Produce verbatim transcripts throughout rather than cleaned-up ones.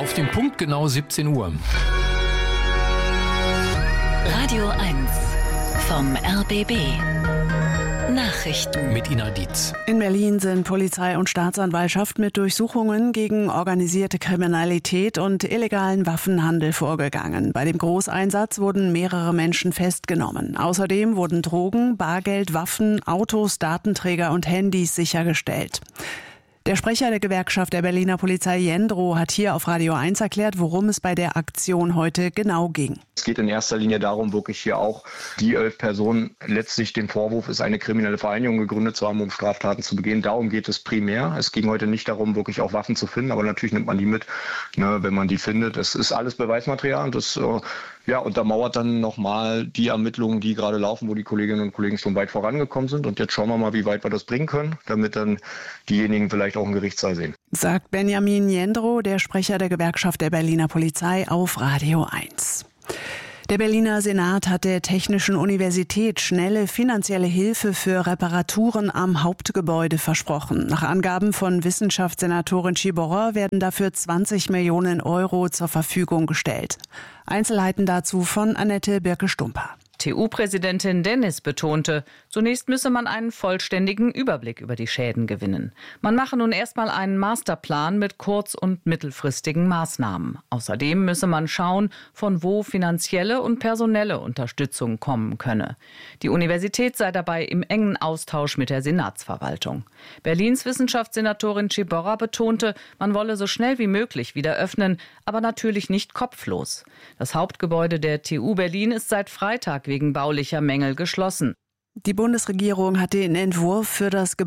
Auf den Punkt genau siebzehn Uhr. Radio eins vom R B B. Nachrichten mit Ina Dietz. In Berlin sind Polizei und Staatsanwaltschaft mit Durchsuchungen gegen organisierte Kriminalität und illegalen Waffenhandel vorgegangen. Bei dem Großeinsatz wurden mehrere Menschen festgenommen. Außerdem wurden Drogen, Bargeld, Waffen, Autos, Datenträger und Handys sichergestellt. Der Sprecher der Gewerkschaft der Berliner Polizei Jendro hat hier auf Radio eins erklärt, worum es bei der Aktion heute genau ging. Es geht in erster Linie darum, wirklich hier auch die elf Personen, letztlich den Vorwurf ist, eine kriminelle Vereinigung gegründet zu haben, um Straftaten zu begehen. Darum geht es primär. Es ging heute nicht darum, wirklich auch Waffen zu finden, aber natürlich nimmt man die mit, ne, wenn man die findet. Es ist alles Beweismaterial und das äh, ja, untermauert dann nochmal die Ermittlungen, die gerade laufen, wo die Kolleginnen und Kollegen schon weit vorangekommen sind. Und jetzt schauen wir mal, wie weit wir das bringen können, damit dann diejenigen vielleicht auch im Gerichtssaal sehen. Sagt Benjamin Jendro, der Sprecher der Gewerkschaft der Berliner Polizei, auf Radio eins. Der Berliner Senat hat der Technischen Universität schnelle finanzielle Hilfe für Reparaturen am Hauptgebäude versprochen. Nach Angaben von Wissenschaftssenatorin Ciborra werden dafür zwanzig Millionen Euro zur Verfügung gestellt. Einzelheiten dazu von Annette Birke-Stumper. T U-Präsidentin Dennis betonte, zunächst müsse man einen vollständigen Überblick über die Schäden gewinnen. Man mache nun erstmal einen Masterplan mit kurz- und mittelfristigen Maßnahmen. Außerdem müsse man schauen, von wo finanzielle und personelle Unterstützung kommen könne. Die Universität sei dabei im engen Austausch mit der Senatsverwaltung. Berlins Wissenschaftssenatorin Ciborra betonte, man wolle so schnell wie möglich wieder öffnen, aber natürlich nicht kopflos. Das Hauptgebäude der T U Berlin ist seit Freitag wegen baulicher Mängel geschlossen. Die Bundesregierung hat den Entwurf für das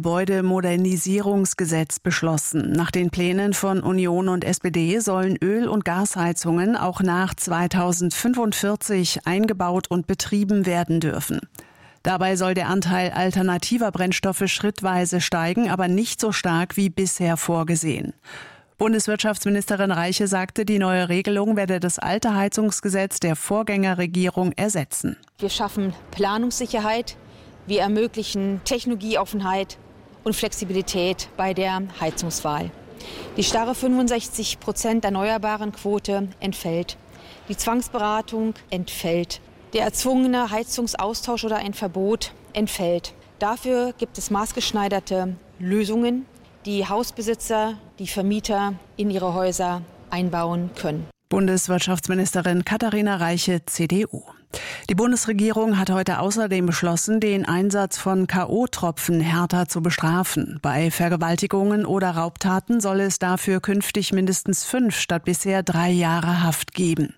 Gebäudemodernisierungsgesetz beschlossen. Nach den Plänen von Union und S P D sollen Öl- und Gasheizungen auch nach zweitausendfünfundvierzig eingebaut und betrieben werden dürfen. Dabei soll der Anteil alternativer Brennstoffe schrittweise steigen, aber nicht so stark wie bisher vorgesehen. Bundeswirtschaftsministerin Reiche sagte, die neue Regelung werde das alte Heizungsgesetz der Vorgängerregierung ersetzen. Wir schaffen Planungssicherheit, wir ermöglichen Technologieoffenheit und Flexibilität bei der Heizungswahl. Die starre fünfundsechzig Prozent erneuerbaren Quote entfällt. Die Zwangsberatung entfällt. Der erzwungene Heizungsaustausch oder ein Verbot entfällt. Dafür gibt es maßgeschneiderte Lösungen, die Hausbesitzer, die Vermieter in ihre Häuser einbauen können. Bundeswirtschaftsministerin Katharina Reiche, C D U. Die Bundesregierung hat heute außerdem beschlossen, den Einsatz von K O-Tropfen härter zu bestrafen. Bei Vergewaltigungen oder Raubtaten soll es dafür künftig mindestens fünf statt bisher drei Jahre Haft geben.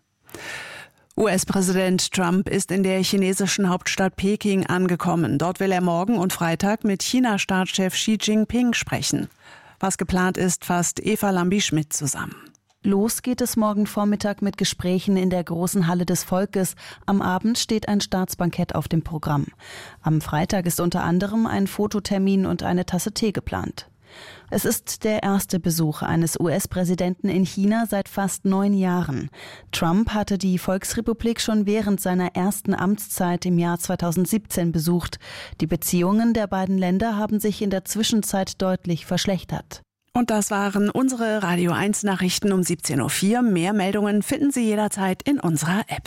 U S-Präsident Trump ist in der chinesischen Hauptstadt Peking angekommen. Dort will er morgen und Freitag mit China-Staatschef Xi Jinping sprechen. Was geplant ist, fasst Eva Lambi-Schmidt zusammen. Los geht es morgen Vormittag mit Gesprächen in der großen Halle des Volkes. Am Abend steht ein Staatsbankett auf dem Programm. Am Freitag ist unter anderem ein Fototermin und eine Tasse Tee geplant. Es ist der erste Besuch eines U S-Präsidenten in China seit fast neun Jahren. Trump hatte die Volksrepublik schon während seiner ersten Amtszeit im Jahr zweitausendsiebzehn besucht. Die Beziehungen der beiden Länder haben sich in der Zwischenzeit deutlich verschlechtert. Und das waren unsere Radio eins Nachrichten um siebzehn Uhr vier. Mehr Meldungen finden Sie jederzeit in unserer App.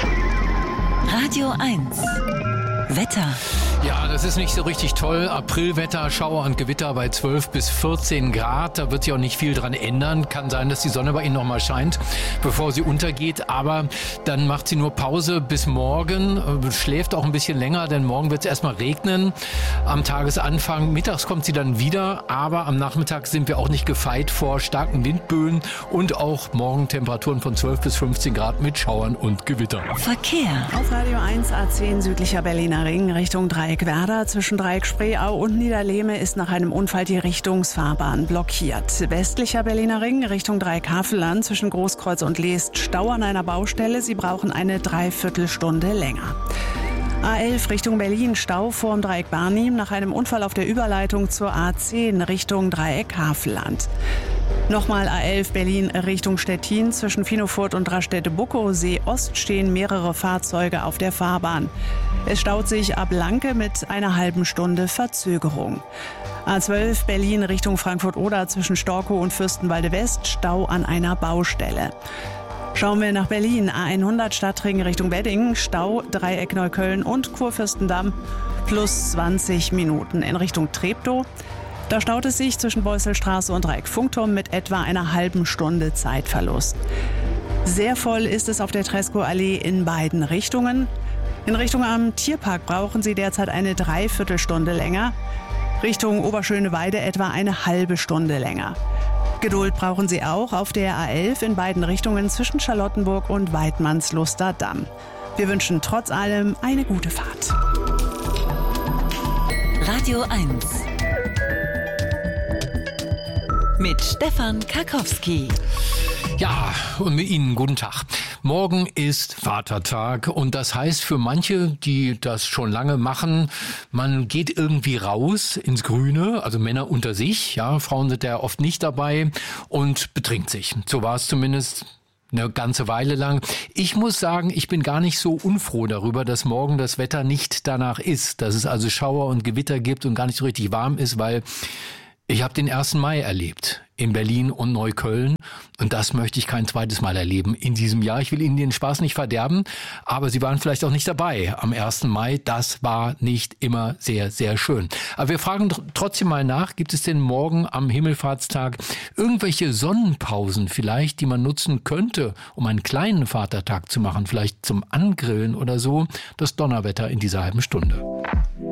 Radio eins. Wetter. Ja, das ist nicht so richtig toll. Aprilwetter, Schauer und Gewitter bei zwölf bis vierzehn Grad. Da wird sich auch nicht viel dran ändern. Kann sein, dass die Sonne bei Ihnen noch mal scheint, bevor sie untergeht. Aber dann macht sie nur Pause bis morgen. Schläft auch ein bisschen länger, denn morgen wird es erstmal regnen. Am Tagesanfang, mittags kommt sie dann wieder. Aber am Nachmittag sind wir auch nicht gefeit vor starken Windböen. Und auch morgen Temperaturen von zwölf bis fünfzehn Grad mit Schauern und Gewitter. Verkehr. Auf Radio eins A zehn südlicher Berliner Ring Richtung Dreieck Werder. Zwischen Dreieck Spreeau und Niederlehme ist nach einem Unfall die Richtungsfahrbahn blockiert. Westlicher Berliner Ring Richtung Dreieck Havelland zwischen Großkreuz und Leest Stau an einer Baustelle. Sie brauchen eine Dreiviertelstunde länger. A elf Richtung Berlin, Stau vorm Dreieck Barnim nach einem Unfall auf der Überleitung zur A zehn Richtung Dreieck Havelland. Nochmal A elf Berlin Richtung Stettin zwischen Finofurt und Rastede-Buckow See Ost stehen mehrere Fahrzeuge auf der Fahrbahn. Es staut sich ab Lanke mit einer halben Stunde Verzögerung. A zwölf Berlin Richtung Frankfurt-Oder zwischen Storkow und Fürstenwalde West, Stau an einer Baustelle. Schauen wir nach Berlin. A hundert Stadtring Richtung Wedding, Stau, Dreieck Neukölln und Kurfürstendamm, plus zwanzig Minuten. In Richtung Treptow, da staut es sich zwischen Beusselstraße und Dreieck Funkturm mit etwa einer halben Stunde Zeitverlust. Sehr voll ist es auf der Treskow-Allee in beiden Richtungen. In Richtung am Tierpark brauchen Sie derzeit eine Dreiviertelstunde länger. Richtung Oberschöneweide etwa eine halbe Stunde länger. Geduld brauchen Sie auch auf der A elf in beiden Richtungen zwischen Charlottenburg und Weidmannsluster Damm. Wir wünschen trotz allem eine gute Fahrt. Radio eins mit Stefan Karkowski. Ja, und mit Ihnen guten Tag. Morgen ist Vatertag und das heißt für manche, die das schon lange machen, man geht irgendwie raus ins Grüne, also Männer unter sich, ja, Frauen sind ja oft nicht dabei und betrinkt sich. So war es zumindest eine ganze Weile lang. Ich muss sagen, ich bin gar nicht so unfroh darüber, dass morgen das Wetter nicht danach ist, dass es also Schauer und Gewitter gibt und gar nicht so richtig warm ist, weil ich habe den ersten Mai erlebt in Berlin und Neukölln und das möchte ich kein zweites Mal erleben in diesem Jahr. Ich will Ihnen den Spaß nicht verderben, aber Sie waren vielleicht auch nicht dabei am ersten Mai. Das war nicht immer sehr, sehr schön. Aber wir fragen trotzdem mal nach, gibt es denn morgen am Himmelfahrtstag irgendwelche Sonnenpausen vielleicht, die man nutzen könnte, um einen kleinen Vatertag zu machen, vielleicht zum Angrillen oder so? Das Donnerwetter in dieser halben Stunde.